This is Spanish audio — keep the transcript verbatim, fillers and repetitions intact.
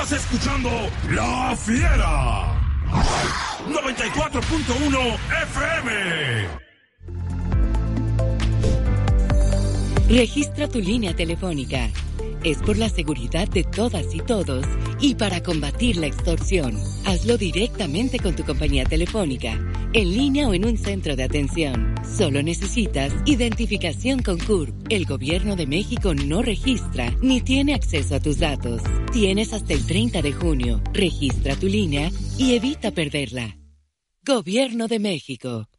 Estás escuchando La Fiera. noventa y cuatro punto uno F M. Registra tu línea telefónica. Es por la seguridad de todas y todos y para combatir la extorsión. Hazlo directamente con tu compañía telefónica, en línea o en un centro de atención. Solo necesitas identificación con C U R P. El Gobierno de México no registra ni tiene acceso a tus datos. Tienes hasta el treinta de junio. Registra tu línea y evita perderla. Gobierno de México.